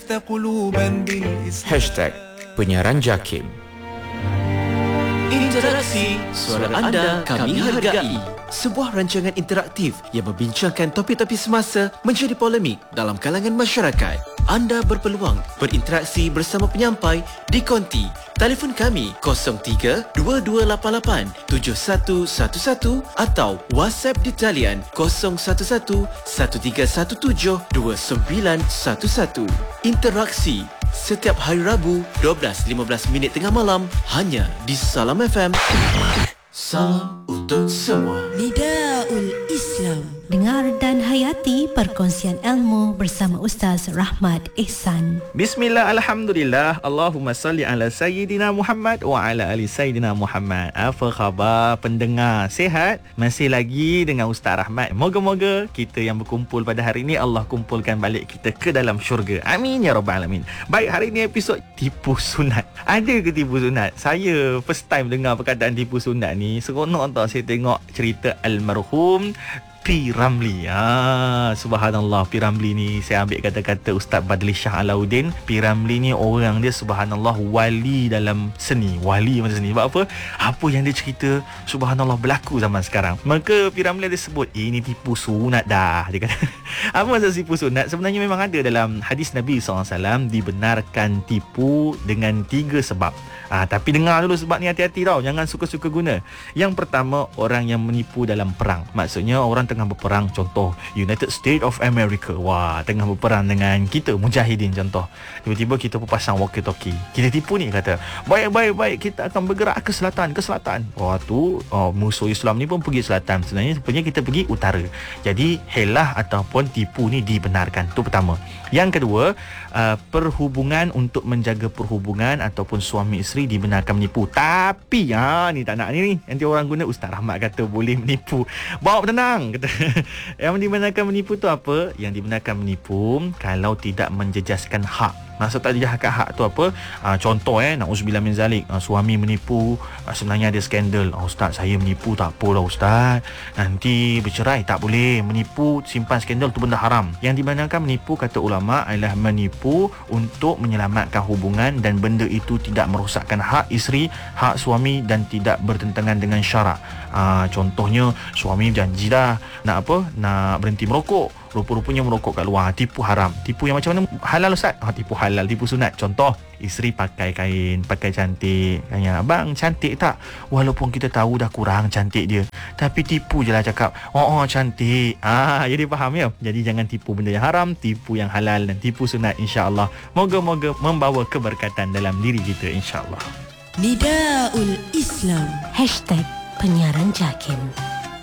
قلوبا بالإسلام. Hashtag Penyiaran Jakim. Interaksi suara anda kami hargai. Sebuah rancangan interaktif yang membincangkan topik-topik semasa menjadi polemik dalam kalangan masyarakat. Anda berpeluang berinteraksi bersama penyampai di konti. Telefon kami 03-2288-7111 atau WhatsApp di talian 011-1317-2911. Interaksi setiap hari Rabu 12.15 minit tengah malam hanya di Salam FM. Salam untuk semua. Nidaul Islam. Dengar dan hayati perkongsian ilmu bersama Ustaz Rahmat Ihsan. Bismillah, Alhamdulillah, Allahumma salli ala Sayyidina Muhammad wa ala ali Sayyidina Muhammad. Apa khabar pendengar? Sihat? Masih lagi dengan Ustaz Rahmat. Moga-moga kita yang berkumpul pada hari ini Allah kumpulkan balik kita ke dalam syurga. Amin ya rabbal alamin. Baik, hari ini episod tipu sunat. Ada ke tipu sunat? Saya first time dengar perkataan tipu sunat ni. Seronok tau saya tengok cerita almarhum P. Ramlee. Subhanallah, P. Ramlee ni saya ambil kata-kata Ustaz Badli Shah Alauddin. P. Ramlee ni orang dia subhanallah wali dalam seni. Wali macam seni. Sebab apa? Apa yang dia cerita subhanallah berlaku zaman sekarang. Maka P. Ramlee dia sebut, ini tipu sunat dah. Dia kata, apa maksud tipu sunat? Sebenarnya memang ada dalam hadis Nabi SAW, dibenarkan tipu dengan 3 sebab. Tapi dengar dulu sebab ni, hati-hati tau. Jangan suka-suka guna. Yang pertama, orang yang menipu dalam perang. Maksudnya orang tengah berperang, contoh United States of America. Wah, tengah berperang dengan kita mujahidin contoh. Tiba-tiba kita pasang walkie-talkie. Kita tipu ni, kata, baik, kita akan bergerak ke selatan. Wah tu musuh Islam ni pun pergi selatan. Sebenarnya kita pergi utara. Jadi helah ataupun tipu ni dibenarkan. Itu pertama. Yang kedua, perhubungan, untuk menjaga perhubungan ataupun suami isteri dibenarkan menipu. Tapi ni tak nak ni. Nanti orang guna, Ustaz Rahmat kata boleh menipu. Bawa tenang, kata. Yang dibenarkan menipu tu apa? Yang dibenarkan menipu kalau tidak menjejaskan hak. Maksud tak dijahkan hak tu apa? Contoh na'udzubillah min zalik, suami menipu, sebenarnya ada skandal. Ustaz, saya menipu, tak apalah Ustaz, nanti bercerai. Tak boleh. Menipu, simpan skandal tu benda haram. Yang dibenarkan menipu, kata ulama, adalah menipu untuk menyelamatkan hubungan dan benda itu tidak merosakkan hak isteri, hak suami dan tidak bertentangan dengan syarak. Contohnya suami janji dah nak berhenti merokok, rupa-rupanya merokok kat luar. Tipu haram. Tipu yang macam mana? Halal Ustaz? Tipu halal, tipu sunat. Contoh, isteri pakai kain, pakai cantik. Tanya, abang cantik tak? Walaupun kita tahu dah kurang cantik dia, tapi tipu je lah cakap, cantik. Jadi faham ya? Jadi jangan tipu benda yang haram, tipu yang halal dan tipu sunat, insya-Allah. Moga-moga membawa keberkatan dalam diri kita, insya-Allah. Nidaul Islam. Hashtag Penyiaran Jakim.